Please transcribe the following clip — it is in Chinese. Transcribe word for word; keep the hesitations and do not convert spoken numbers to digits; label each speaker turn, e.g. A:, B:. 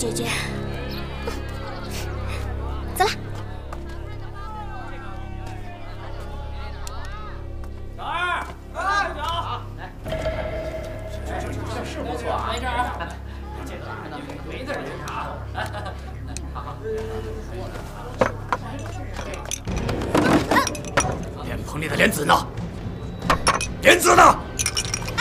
A: 姐姐。走了。
B: 小二，哎，酒，来，这这是不错啊，没事啊。这个玩意儿没字儿检查。好好。
C: 脸盆里的莲子呢？莲子呢？